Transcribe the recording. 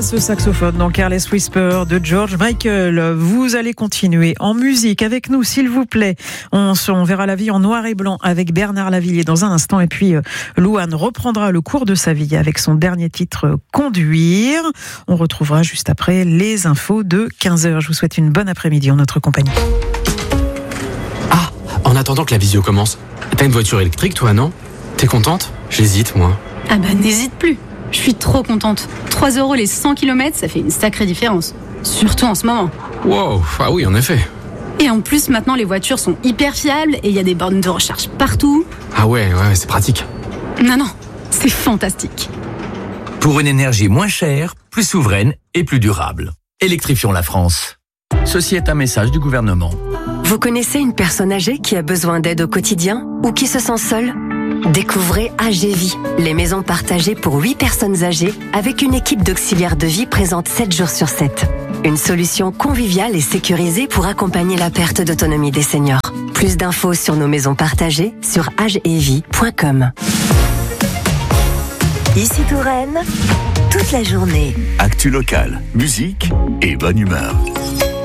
ce saxophone dans Careless Whisper de George Michael. Vous allez continuer en musique avec nous, s'il vous plaît. On verra la vie en noir et blanc avec Bernard Lavilliers dans un instant. Et puis, Louane reprendra le cours de sa vie avec son dernier titre, Conduire. On retrouvera juste après les infos de 15h. Je vous souhaite une bonne après-midi en notre compagnie. Ah, en attendant que la visio commence, t'as une voiture électrique, toi, non ? T'es contente ? J'hésite, moi. Ah bah, n'hésite plus. Je suis trop contente. 3 € les 100 km, ça fait une sacrée différence. Surtout en ce moment. Wow, ah oui, en effet. Et en plus, maintenant, les voitures sont hyper fiables et il y a des bornes de recharge partout. Ah ouais, c'est pratique. Non, c'est fantastique. Pour une énergie moins chère, plus souveraine et plus durable. Électrifions la France. Ceci est un message du gouvernement. Vous connaissez une personne âgée qui a besoin d'aide au quotidien ou qui se sent seule ? Découvrez AGVie, les maisons partagées pour 8 personnes âgées avec une équipe d'auxiliaires de vie présente 7 jours sur 7. Une solution conviviale et sécurisée pour accompagner la perte d'autonomie des seniors. Plus d'infos sur nos maisons partagées sur agevie.com. Ici Touraine, toute la journée. Actu locale, musique et bonne humeur.